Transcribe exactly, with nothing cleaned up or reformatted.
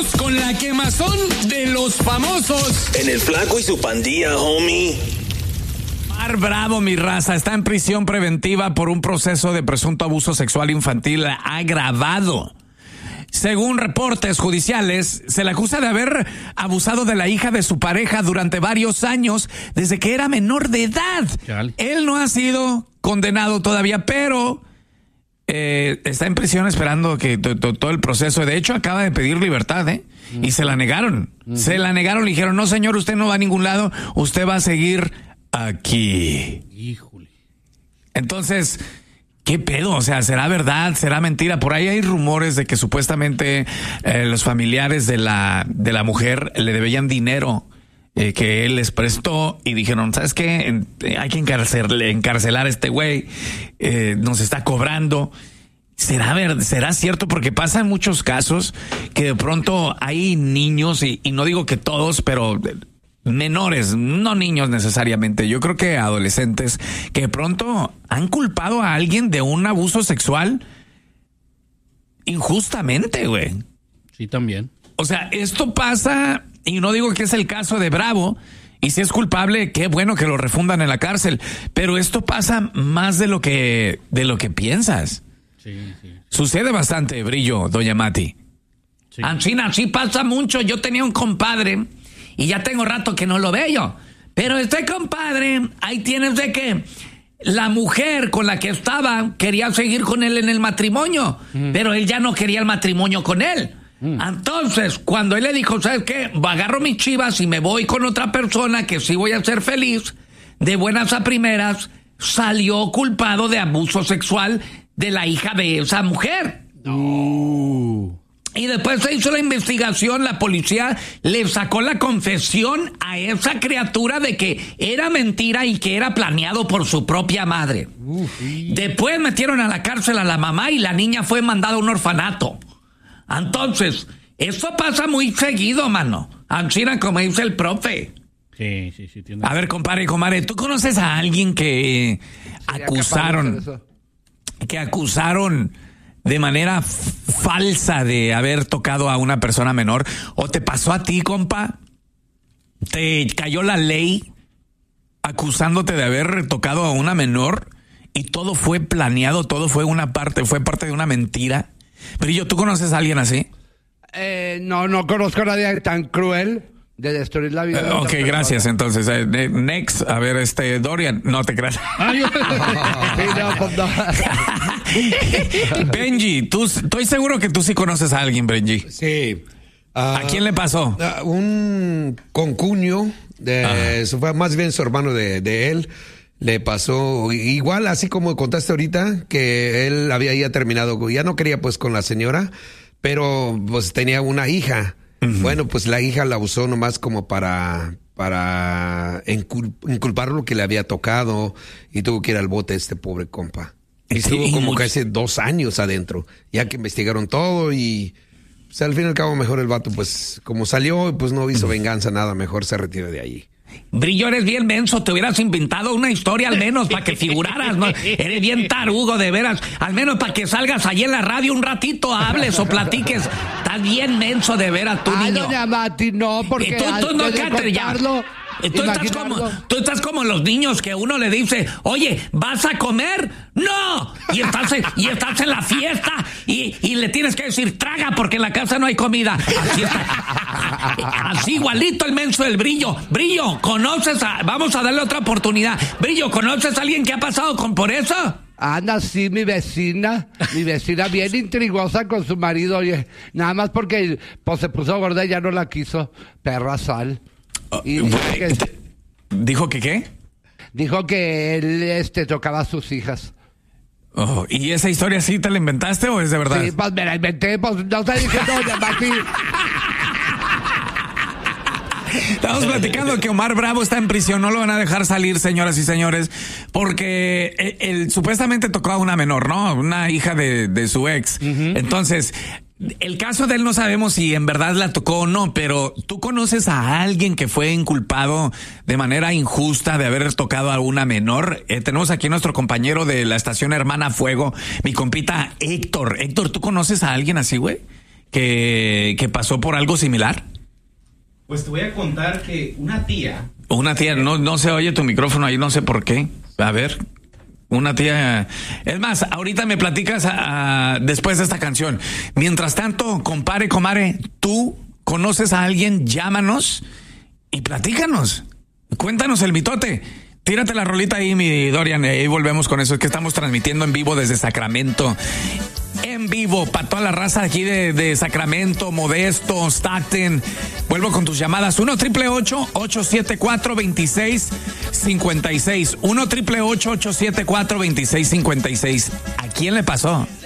con la quemazón de los famosos. En el Flaco y su pandilla, homie. Omar Bravo, mi raza, está en prisión preventiva por un proceso de presunto abuso sexual infantil agravado. Según reportes judiciales, se le acusa de haber abusado de la hija de su pareja durante varios años desde que era menor de edad. Chale. Él no ha sido condenado todavía, pero eh, está en prisión esperando que t- t- todo el proceso. De hecho, acaba de pedir libertad, ¿eh? Mm. Y se la negaron. Mm. Se la negaron, le dijeron, no señor, usted no va a ningún lado, usted va a seguir aquí. Híjole. Entonces, ¿qué pedo? O sea, ¿será verdad? ¿Será mentira? Por ahí hay rumores de que supuestamente eh, los familiares de la, de la mujer le debían dinero eh, que él les prestó y dijeron, ¿sabes qué? Hay que encarcelar, encarcelar a este güey. Eh, nos está cobrando. ¿Será ver, será cierto? Porque pasa en muchos casos que de pronto hay niños, y, y no digo que todos, pero menores, no niños necesariamente, yo creo que adolescentes que de pronto han culpado a alguien de un abuso sexual injustamente, güey. Sí, también. O sea, esto pasa, y no digo que es el caso de Bravo, y si es culpable, qué bueno que lo refundan en la cárcel, pero esto pasa más de lo que, de lo que piensas. Sí, sí. Sucede bastante, Brillo, doña Mati. Sí. Ancina, sí pasa mucho. Yo tenía un compadre y ya tengo rato que no lo veo. Pero este compadre, ahí tienes de que la mujer con la que estaba quería seguir con él en el matrimonio, mm. pero él ya no quería el matrimonio con él. Mm. Entonces, cuando él le dijo, ¿sabes qué? Agarro mis chivas y me voy con otra persona que sí voy a ser feliz, de buenas a primeras, salió culpado de abuso sexual de la hija de esa mujer. No. Y después se hizo la investigación, la policía le sacó la confesión a esa criatura de que era mentira y que era planeado por su propia madre. Uf. Después metieron a la cárcel a la mamá y la niña fue mandada a un orfanato. Entonces, esto pasa muy seguido, mano. Ancina, como dice el profe. Sí, sí, sí. Tiene... A ver, compadre, compadre, ¿tú conoces a alguien que sí, acusaron, que acusaron de manera f- falsa de haber tocado a una persona menor? ¿O te pasó a ti, compa? ¿Te cayó la ley acusándote de haber tocado a una menor y todo fue planeado, todo fue una parte, fue parte de una mentira? Brillo, ¿tú conoces a alguien así? Eh, no, no conozco a nadie tan cruel de destruir la vida. Uh, ok, gracias. Entonces, eh, next, a ver, este, Dorian, no te creas. Benji, tú, estoy seguro que tú sí conoces a alguien, Benji. Sí. Uh, ¿A quién le pasó? Uh, un concuño, de, eso fue más bien su hermano de, de él. Le pasó igual, así como contaste ahorita, que él había ya terminado, ya no quería pues con la señora, pero pues tenía una hija. Uh-huh. Bueno, pues la hija la usó nomás como para, para incul- inculpar lo que le había tocado y tuvo que ir al bote este pobre compa. Y estuvo sí, como casi dos años adentro, ya que investigaron todo y pues, al fin y al cabo mejor el vato, pues como salió, pues no hizo venganza, nada, mejor se retiró de allí. Brillo, eres bien menso, te hubieras inventado una historia al menos para que figuraras, ¿no? Eres bien tarugo, de veras, al menos para que salgas allí en la radio un ratito, hables o platiques. Estás bien menso, de veras, tú, Ay, niño. doña Mati, no, porque tú, tú no, cállate ya. Tú estás, como, tú estás como los niños que uno le dice, oye, ¿vas a comer? ¡No! Y estás en, y estás en la fiesta y, y le tienes que decir, traga, porque en la casa no hay comida. Así está. Así igualito el menso del Brillo. Brillo, ¿conoces a...? Vamos a darle otra oportunidad. Brillo, ¿conoces a alguien que ha pasado con por eso? Anda, sí, mi vecina, mi vecina bien intrigosa con su marido, oye, nada más porque pues, se puso gorda y ya no la quiso, perra sal. Y dijo que, ¿Dijo que qué? Dijo que él este, tocaba a sus hijas. Oh, ¿y esa historia sí te la inventaste o es de verdad? Sí, pues me la inventé, pues no está diciendo doña Mati. Estamos platicando que Omar Bravo está en prisión, no lo van a dejar salir, señoras y señores, porque él, él supuestamente tocó a una menor, ¿no? Una hija de, de su ex. Uh-huh. Entonces, el caso de él no sabemos si en verdad la tocó o no, pero ¿tú conoces a alguien que fue inculpado de manera injusta de haber tocado a una menor? Eh, tenemos aquí a nuestro compañero de la estación Hermana Fuego, mi compita Héctor. Héctor, ¿tú conoces a alguien así, güey? que, que pasó por algo similar? Pues te voy a contar que una tía... Una tía, no, no se oye tu micrófono ahí, no sé por qué. A ver, una tía... Es más, ahorita me platicas a, a, después de esta canción. Mientras tanto, compare, comare, tú conoces a alguien, llámanos y platícanos. Cuéntanos el mitote. Tírate la rolita ahí, mi Dorian, y ahí volvemos con eso. Es que estamos transmitiendo en vivo desde Sacramento. En vivo, para toda la raza aquí de, de Sacramento, Modesto, Stockton. Vuelvo con tus llamadas. uno triple ocho, ocho siete cuatro, dos seis cinco seis. uno triple ocho, ocho siete cuatro, dos seis cinco seis. ¿A quién le pasó?